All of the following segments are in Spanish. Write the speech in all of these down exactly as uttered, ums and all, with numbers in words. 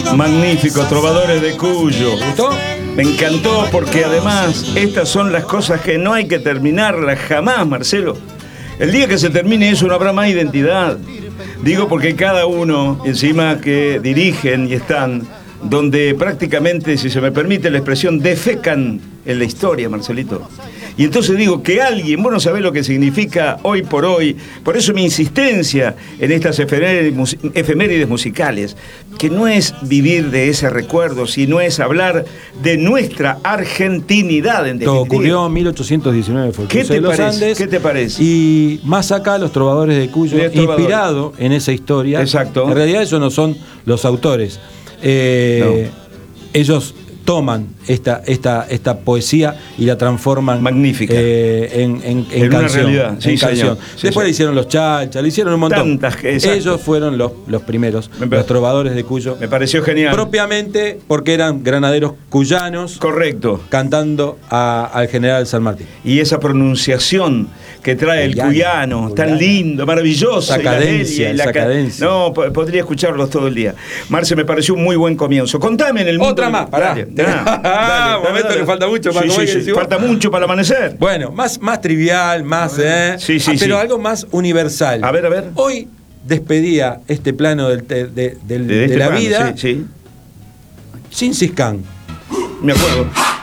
Magnífico, Trovadores de Cuyo. ¿Gustó? Me encantó porque además estas son las cosas que no hay que terminarlas jamás, Marcelo. El día que se termine eso no habrá más identidad. Digo porque cada uno, encima que dirigen y están, donde prácticamente, si se me permite la expresión, defecan en la historia, Marcelito. Y entonces digo que alguien, vos no sabés lo que significa hoy por hoy, por eso mi insistencia en estas efemérides, efemérides musicales, que no es vivir de ese recuerdo, sino es hablar de nuestra argentinidad, en definitiva. Todo ocurrió en mil ochocientos diecinueve, fue el ¿Qué cruce te de los parece? Andes. ¿Qué te parece? Y más acá, los Trovadores de Cuyo, Los Trovadores. inspirado en esa historia. Exacto. En realidad, ellos no son los autores. Eh, no. Ellos toman esta, esta, esta poesía y la transforman magnífica eh, en, en, en, en canción, una realidad. Sí, en canción. Sí, Después sí. le hicieron los Chalchas, le hicieron un montón. Tantas, ellos fueron los, los primeros, me los Trovadores de Cuyo. Me pareció genial. Propiamente porque eran granaderos cuyanos. Correcto. Cantando a, al general San Martín. Y esa pronunciación que trae el, el cuyano, cuyano, tan lindo, maravilloso. Esa cadencia, esa cadencia. No, podría escucharlos todo el día. Marce, me pareció un muy buen comienzo. Contame en el mundo. Otra más, pará. Dale, dale, dale, momento dale. que falta mucho para sí, sí, sí, falta mucho para el amanecer. Bueno, más, más trivial, más, eh. Sí, sí, ah, pero sí. algo más universal. A ver, a ver. Hoy despedía este plano del, de, de, del, de, de este la plano, vida sí, sí. Gengis Khan. Me acuerdo.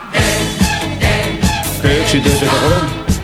Qué éxito ese, ¿te acuerdas?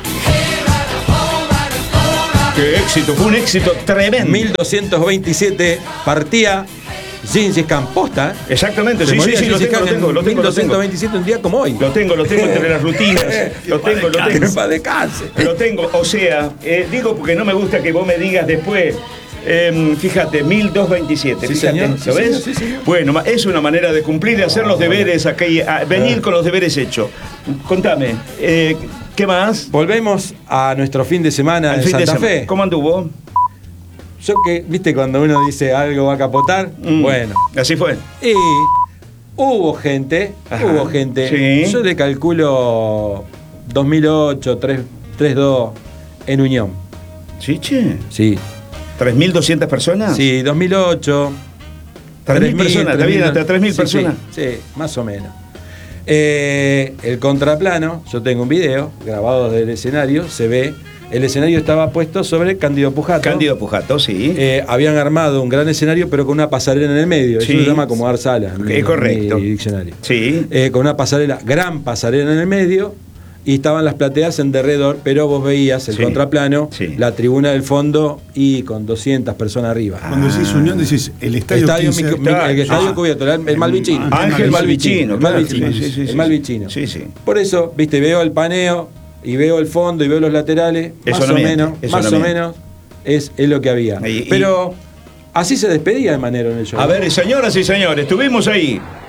Qué éxito, fue un éxito tremendo. mil doscientos veintisiete partía Gengis Khan, posta. Exactamente, sí, sí, sí, lo tengo, lo tengo, lo tengo. mil doscientos veintisiete, un día como hoy. Lo tengo, lo tengo entre las rutinas. Lo tengo, lo tengo. Para descanse. Lo tengo, o sea, eh, digo porque no me gusta que vos me digas después. Eh, fíjate, mil doscientos veintisiete, sí, fíjate, señor, ¿lo sí, ves? Señor, sí, señor. Bueno, es una manera de cumplir y hacer los deberes aquí, a venir con los deberes hechos. Contame, eh, ¿qué más? Volvemos a nuestro fin de semana en Santa Fe. ¿Cómo anduvo? Yo que, viste, cuando uno dice algo va a capotar, mm, bueno. Así fue. Y hubo gente, Ajá, hubo gente, sí. Yo le calculo dos mil ocho, tres dos en Unión. ¿Sí, che? Sí. ¿tres mil doscientas personas? Sí, dos mil ocho. tres mil personas, ¿está bien? ¿Hasta tres mil sí, personas? Sí, sí, más o menos. Eh, el contraplano, yo tengo un video grabado del escenario, se ve. El escenario estaba puesto sobre Cándido Pujato. Cándido Pujato, sí. Eh, habían armado un gran escenario, pero con una pasarela en el medio. Sí. Eso se llama como dar sala. Es mi, correcto. Mi diccionario. Sí. Eh, con una pasarela, gran pasarela en el medio, y estaban las plateas en derredor, pero vos veías el sí. contraplano, sí. la tribuna del fondo y con doscientas personas arriba. Cuando decís Unión, decís el estadio. estadio quince, mi, mi, el estadio ah. cubierto, el, el Malvicino. Ángel Malvicino. El Malvicino. Sí, sí, sí, el Malvicino. Sí, sí. Por eso, viste, veo el paneo. Y veo el fondo y veo los laterales, eso más no o miente, menos, más no o menos es, es lo que había. Y, y, Pero así se despedía de Manero en el show. A ver, señoras y señores, estuvimos ahí.